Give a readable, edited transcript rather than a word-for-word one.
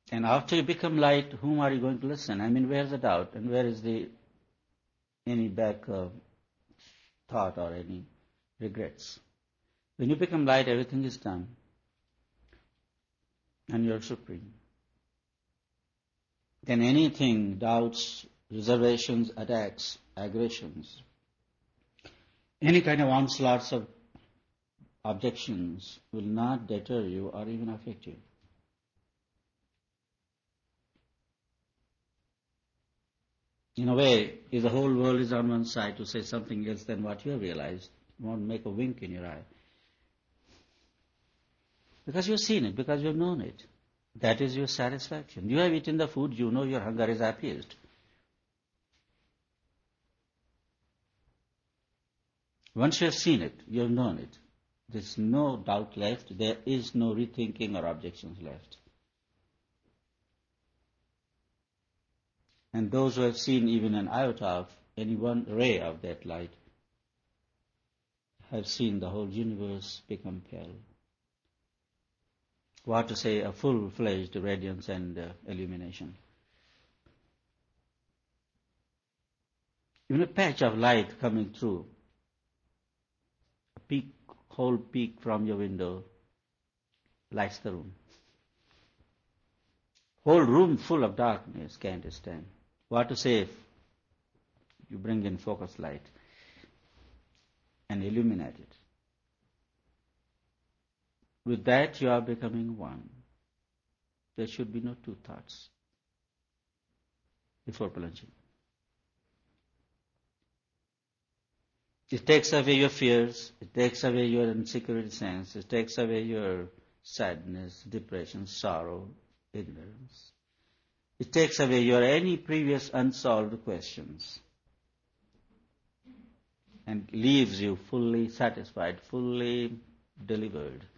And after you become light, whom are you going to listen? I mean, where's the doubt and where is the any back thought or any regrets? When you become light, everything is done, and you're supreme. Then anything, doubts, reservations, attacks, aggressions, any kind of onslaughts of objections will not deter you or even affect you. In a way, if the whole world is on one side to say something else than what you have realized, you won't make a wink in your eye. Because you've seen it, because you've known it. That is your satisfaction. You have eaten the food, you know your hunger is appeased. Once you have seen it, you have known it. There's no doubt left, there is no rethinking or objections left. And those who have seen even an iota of any one ray of that light have seen the whole universe become pale. What to say, a full-fledged radiance and illumination. Even a patch of light coming through, a whole peak from your window lights the room. Whole room full of darkness can't stand. What to say if you bring in focus light and illuminate it? With that you are becoming one. There should be no two thoughts before plunging. It takes away your fears, it takes away your insecurity sense, it takes away your sadness, depression, sorrow, ignorance. It takes away your any previous unsolved questions and leaves you fully satisfied, fully delivered.